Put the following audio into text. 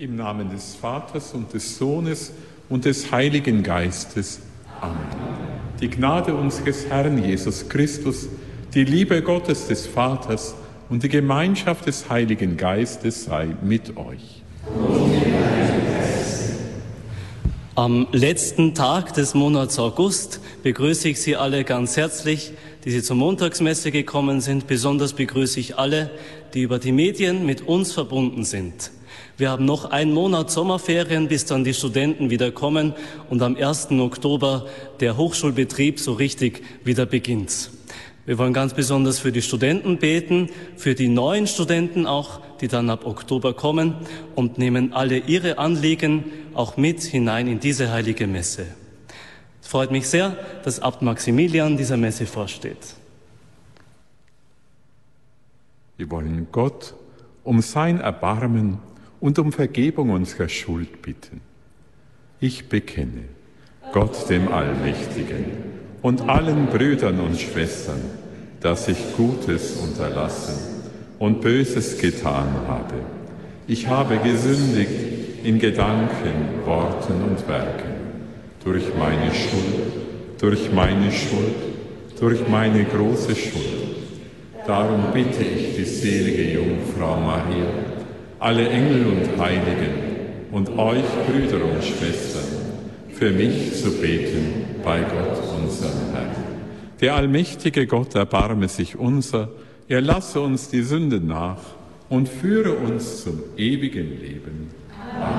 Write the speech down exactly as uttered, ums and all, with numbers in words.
Im Namen des Vaters und des Sohnes und des Heiligen Geistes. Amen. Die Gnade unseres Herrn Jesus Christus, die Liebe Gottes des Vaters und die Gemeinschaft des Heiligen Geistes sei mit euch. Am letzten Tag des Monats August begrüße ich Sie alle ganz herzlich, die Sie zur Montagsmesse gekommen sind. Besonders begrüße ich alle, die über die Medien mit uns verbunden sind. Wir haben noch einen Monat Sommerferien, bis dann die Studenten wieder kommen und am ersten Oktober der Hochschulbetrieb so richtig wieder beginnt. Wir wollen ganz besonders für die Studenten beten, für die neuen Studenten auch, die dann ab Oktober kommen, und nehmen alle ihre Anliegen auch mit hinein in diese heilige Messe. Es freut mich sehr, dass Abt Maximilian dieser Messe vorsteht. Wir wollen Gott um sein Erbarmen und um Vergebung unserer Schuld bitten. Ich bekenne Gott dem Allmächtigen und allen Brüdern und Schwestern, dass ich Gutes unterlassen und Böses getan habe. Ich habe gesündigt in Gedanken, Worten und Werken, durch meine Schuld, durch meine Schuld, durch meine große Schuld. Darum bitte ich die selige Jungfrau Maria, alle Engel und Heiligen und euch, Brüder und Schwestern, für mich zu beten bei Gott, unserem Herrn. Der allmächtige Gott erbarme sich unser, er lasse uns die Sünden nach und führe uns zum ewigen Leben. Amen.